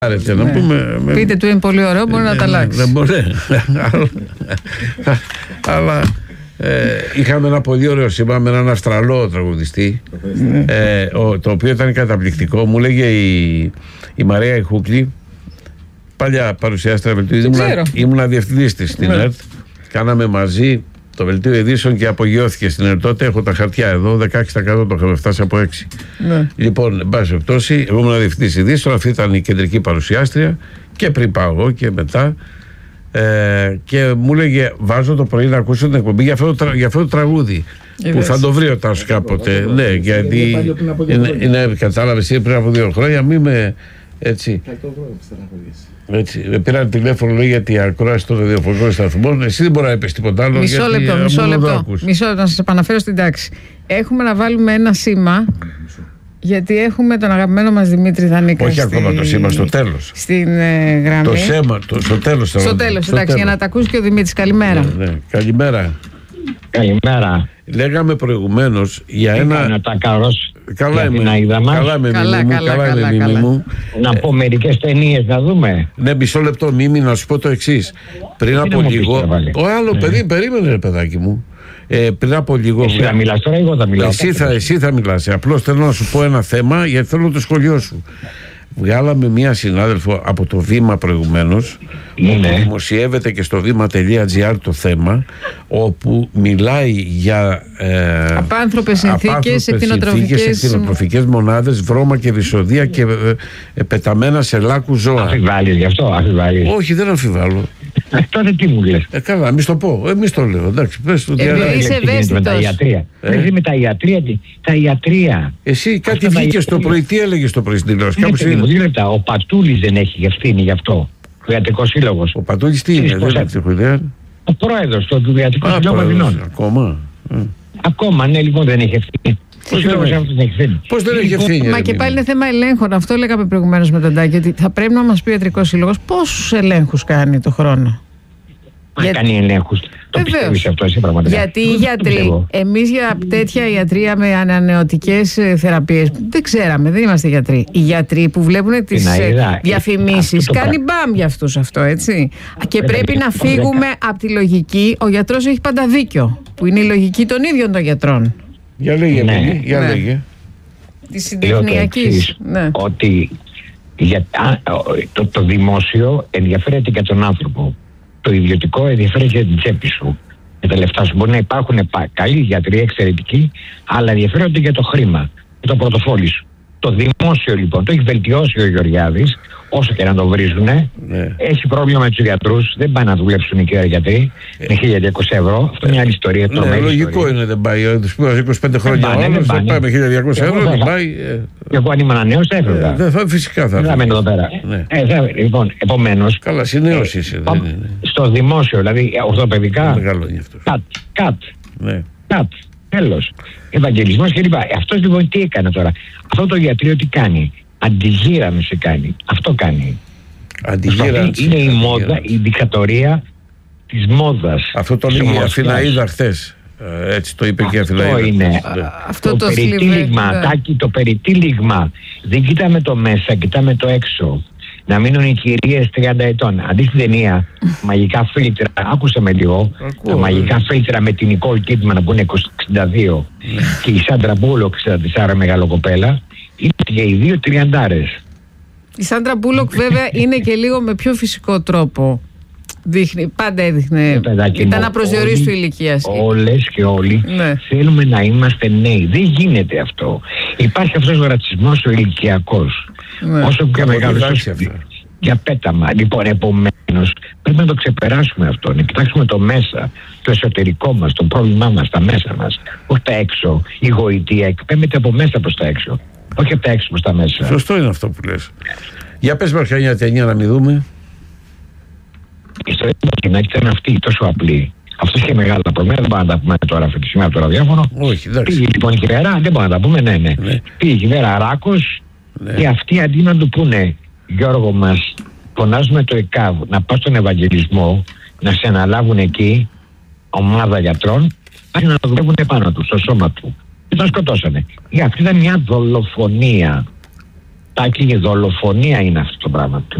Να πούμε, πείτε του είναι πολύ ωραίο, μπορεί να τα αλλάξει. Δεν μπορεί. Αλλά είχαμε ένα πολύ ωραίο σήμα με έναν Αυστραλό τραγουδιστή, το οποίο ήταν καταπληκτικό. Μου λέγε η Μαρία η Χούκλη, παλιά παρουσιάστρια βελτίου. Ήμουνα διευθυντής της στην ΕΡΤ. Κάναμε μαζί το βελτίο ειδήσεων και απογειώθηκε στην ΕΡΤ. Τότε έχω τα χαρτιά εδώ, 16% το είχαμε φτάσει από 6. Ναι. Λοιπόν, εν πάση περιπτώσει, εγώ ήμουν διευθυντής ειδήσεων, αυτή ήταν η κεντρική παρουσιάστρια και πριν πάω εγώ και μετά. Και μου λέγε, βάζω το πρωί να ακούσω την εκπομπή για αυτό το τραγούδι. Που θα το βρει ο Τάσος κάποτε. Ναι, γιατί κατάλαβες πριν από 2 χρόνια, μη με έτσι. Έτσι, με πήραν τηλέφωνο, λέει, γιατί η ακρόαση των ραδιοφωνικών σταθμών. Εσύ δεν μπορεί να είπες τίποτα άλλο. Μισό λεπτό. Να σας επαναφέρω στην τάξη. Έχουμε να βάλουμε ένα σήμα. Γιατί έχουμε τον αγαπημένο μας Δημήτρη Δανίκα. Όχι ακόμα το σήμα, στο τέλος. Στην γραμμή. Το σήμα, στο τέλος. Στο τέλος, εντάξει, για να τα ακούσει και ο Δημήτρης. Καλημέρα. Ναι. Καλημέρα. Καλημέρα. Λέγαμε προηγουμένως για ένα. Καλά είμαι. Καλά Μίμη μου. Να πω μερικές ταινίες να δούμε. Ναι, μισό λεπτό Μίμη, να σου πω το εξής. Πριν από λίγο. Ο άλλο παιδί, περίμενε ρε παιδάκι μου. Πριν από λίγο. Εσύ θα μιλάς τώρα, εγώ θα μιλάω. Εσύ θα μιλάς. Απλώς θέλω να σου πω ένα θέμα, γιατί θέλω το σχολείο σου. Βγάλαμε μία συνάδελφο από το Βήμα προηγουμένως, όπου δημοσιεύεται και στο βήμα.gr το θέμα, όπου μιλάει για απάνθρωπες συνθήκες, εκτινοτροφικές μονάδες, βρώμα και δυσοδεία και πεταμένα σε λάκκους ζώα. Αμφιβάλλεις γι' αυτό, αμφιβάλλεις? Όχι, δεν αμφιβάλλω. Τότε τι μου λες? Καλά, μη το πω, εμείς το λέω. Εντάξει, πες το είσαι ευαίσθητος. Με τα ιατρία. Εσύ κάτι βγήκες το πρωί, τι έλεγες το πρωί στην τηλεόραση? Ο Πατούλης δεν έχει ευθύνη γι' αυτό. Ο Ιατρικός Σύλλογος. Ο Πατούλης τι είναι, δεν έχω ιδέα. Ο πρόεδρος του Ιατρικού Συλλόγου Αθηνών. Ακόμα, ναι, λοιπόν δεν έχει ευθύνη. Πώς δεν έχει ευθύνη? Μα και πάλι είναι θέμα ελέγχων. Αυτό λέγαμε προηγουμένως με τον Τάκη, ότι θα πρέπει να μας πει ο Ιατρικός Σύλλογος πόσους ελέγχους κάνει το χρόνο. Κάνει ελέγχους. Το πιστεύεις αυτό εσύ πραγματικά? Γιατί οι γιατροί, εμείς για τέτοια ιατρία με ανανεωτικές θεραπείες δεν ξέραμε, δεν είμαστε γιατροί. Οι γιατροί που βλέπουν τις διαφημίσεις, κάνει μπαμ για αυτούς αυτό, έτσι. Και πρέπει να φύγουμε από τη λογική. Ο γιατρός έχει πάντα δίκιο, που είναι η λογική των ίδιων των γιατρών. Για λέγε. Της συντεχνιακής. Ότι το δημόσιο ενδιαφέρεται και τον άνθρωπο. Το ιδιωτικό ενδιαφέρεται για την τσέπη σου, για τα λεφτά σου. Μπορεί να υπάρχουν καλοί γιατροί, εξαιρετικοί, αλλά ενδιαφέρονται για το χρήμα, για το πορτοφόλι σου. Το δημόσιο λοιπόν το έχει βελτιώσει ο Γεωργιάδης, όσο και να το βρίζουνε. Έχει πρόβλημα με τους γιατρούς, δεν πάνε να δουλέψουν οι κύριοι γιατροί με 1.200 ευρώ. Αυτό είναι μια άλλη ιστορία. Λογικό είναι, δεν πάει. Τους πήγα 25 χρόνια όλος, δεν πάει με 1.200 ευρώ, δεν πάει. Εγώ αν ήμουν νέος θα έφευγα. Φυσικά θα έφευγα. Εδώ πέρα. Λοιπόν, επομένως. Καλά, συνέως είσαι. Στο δημόσιο, δηλαδή ορθοπαιδικά. Μεγάλο είναι αυτό. Κατ. Τέλος. Ευαγγελισμός κλπ. Αυτός λοιπόν τι έκανε τώρα? Αυτό το ιατρείο τι κάνει? Αντιγύραμιση κάνει. Αυτό κάνει. Αντιγύραμιση. Είναι η μόδα, η δικτατορία της μόδας. Αυτό το λέει η Αθηναίδα χθες. Έτσι το είπε και η Αθηναίδα. Αυτό είναι. Αυτό το περιτύλιγμα. Τάκη, το περιτύλιγμα. Δεν κοιτάμε το μέσα, κοιτάμε το έξω. Να μείνουν οι κυρίες 30 ετών. Αντί στην ταινία, μαγικά φίλτρα, άκουσε με λίγο, τα μαγικά φίλτρα με την Νικόλ Κίτμαν που είναι 62 και η Σάντρα Μπούλοκ 64 μεγαλοκοπέλα, είναι και οι δύο 30άρες. Η Σάντρα Μπούλοκ βέβαια είναι και λίγο με πιο φυσικό τρόπο. Πάντα έδειχνε. Ήταν απροσδιορίστου ηλικίας. Όλες και όλοι θέλουμε να είμαστε νέοι. Δεν γίνεται αυτό. Υπάρχει αυτός ο ρατσισμός ο ηλικιακός. Όσο πιο μεγάλος για πέταμα. Λοιπόν, επομένως πρέπει να το ξεπεράσουμε αυτό. Να κοιτάξουμε το μέσα, το εσωτερικό μας, το πρόβλημά μας, τα μέσα μας. Όχι τα έξω. Η γοητεία εκπέμπεται από μέσα προς τα έξω. Όχι από τα έξω προς τα μέσα. Σωστό είναι αυτό που λες. Για πες μας μια ταινία να μην δούμε. Η ιστορία του Μαρκινάκη ήταν αυτή, τόσο απλή. Αυτό είχε μεγάλα προβλήματα, δεν μπορούμε να τα πούμε τώρα αυτή τη στιγμή από το ραδιόφωνο. Όχι, εντάξει. Πήγε λοιπόν η κυβέρα, δεν μπορούμε να τα πούμε, ναι. Πήγε η κυβέρα Ράκος και αυτοί αντί να του πούνε, Γιώργο μας, φωνάζουμε το ΕΚΑΒ να πας στον Ευαγγελισμό, να σε αναλάβουν εκεί, ομάδα γιατρών, άρχισαν να το δουλεύουν επάνω του, στο σώμα του. Και τον σκοτώσανε. Αυτή ήταν μια δολοφονία. Τάκη, δολοφονία είναι αυτό το πράγμα.